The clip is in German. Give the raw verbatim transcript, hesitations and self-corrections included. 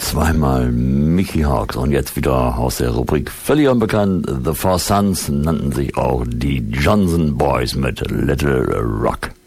zweimal Mickey Hawks und jetzt wieder aus der Rubrik völlig unbekannt. The Four Sons nannten sich auch die Johnson Boys mit Little Rock.